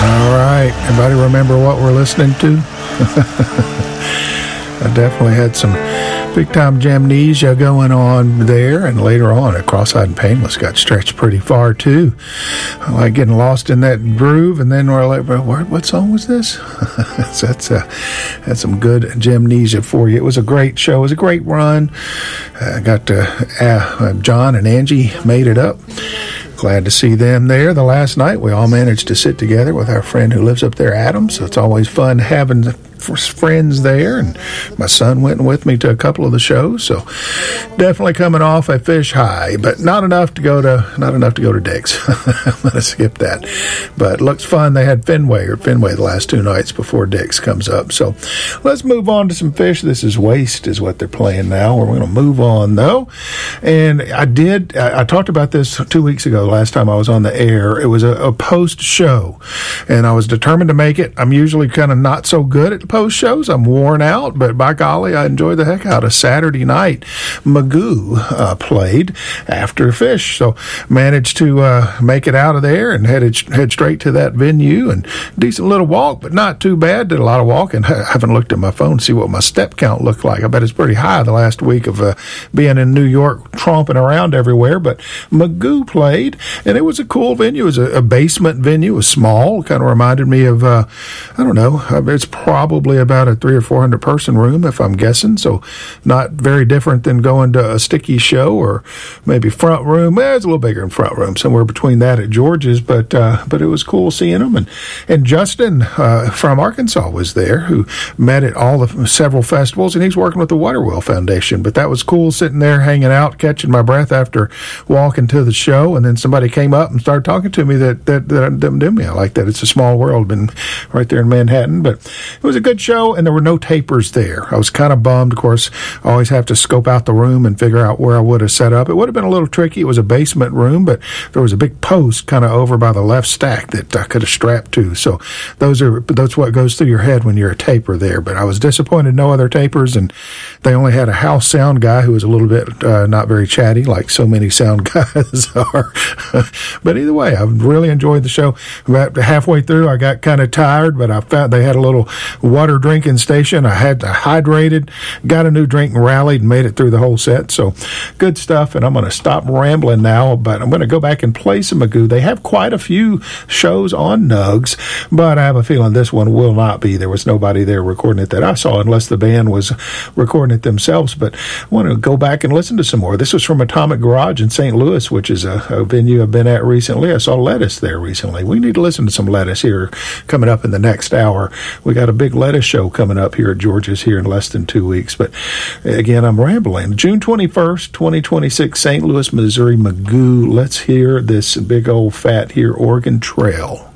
All right. Everybody remember what we're listening to? I definitely had some big-time jamnesia going on there, and later on, Cross-Eyed and Painless got stretched pretty far, too. I like getting lost in that groove, and then we're like, what song was this? So that's some good jamnesia for you. It was a great show. It was a great run. John and Angie made it up. Glad to see them there. The last night, we all managed to sit together with our friend who lives up there, Adam, so it's always fun having friends there, and my son went with me to a couple of the shows, so definitely coming off a fish high, but not enough to go to Dick's. I'm going to skip that, but looks fun. They had Fenway the last two nights before Dick's comes up, so let's move on to some fish. This is Waste is what they're playing now. We're going to move on though, and I talked about this 2 weeks ago, the last time I was on the air. It was a post show, and I was determined to make it. I'm usually kind of not so good at post shows. I'm worn out, but by golly, I enjoyed the heck out of Saturday night. Magoo played after Fish, so managed to make it out of there and head straight to that venue, and decent little walk, but not too bad. Did a lot of walking. I haven't looked at my phone to see what my step count looked like. I bet it's pretty high the last week of being in New York, tromping around everywhere, but Magoo played, and it was a cool venue. It was a basement venue. It was small. Kind of reminded me of, I don't know, it's probably about a 300 or 400 person room, if I'm guessing, so not very different than going to a Sticky show or maybe Front Room. It's a little bigger than Front Room, somewhere between that at George's, but it was cool seeing them, and Justin from Arkansas was there, who met at several festivals, and he's working with the Waterwell Foundation, but that was cool sitting there hanging out, catching my breath after walking to the show, and then somebody came up and started talking to me that knew me. I like that. It's a small world, been right there in Manhattan, but it was a good show, and there were no tapers there. I was kind of bummed. Of course, I always have to scope out the room and figure out where I would have set up. It would have been a little tricky. It was a basement room, but there was a big post kind of over by the left stack that I could have strapped to. So that's what goes through your head when you're a taper there. But I was disappointed no other tapers, and they only had a house sound guy who was a little bit not very chatty, like so many sound guys are. But either way, I really enjoyed the show. About halfway through, I got kind of tired, but I found they had a little water drinking station. I had hydrated, got a new drink, and rallied and made it through the whole set. So good stuff, and I'm going to stop rambling now, but I'm going to go back and play some Magoo. They have quite a few shows on Nugs, but I have a feeling this one will not be. There was nobody there recording it that I saw, unless the band was recording it themselves, but I want to go back and listen to some more. This was from Atomic Garage in St. Louis, which is a venue I've been at recently. I saw Lettuce there recently. We need to listen to some Lettuce here coming up in the next hour. We got a big Lettuce show coming up here at George's here in less than 2 weeks. But again, I'm rambling. June 21st, 2026, St. Louis, Missouri, Magoo. Let's hear this big old fat here, Oregon Trail.